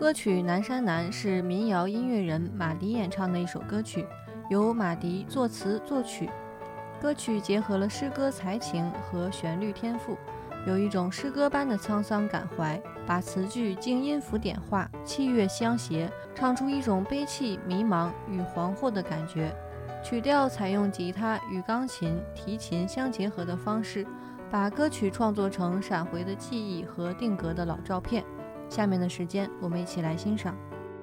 歌曲《南山南》是民谣音乐人马迪演唱的一首歌曲，由马迪作词作曲。歌曲结合了诗歌才情和旋律天赋，有一种诗歌般的沧桑感怀，把词句经音符点化，器乐相携，唱出一种悲戚、迷茫与惶惑的感觉。曲调采用吉他与钢琴、提琴相结合的方式，把歌曲创作成闪回的记忆和定格的老照片。下面的时间，我们一起来欣赏。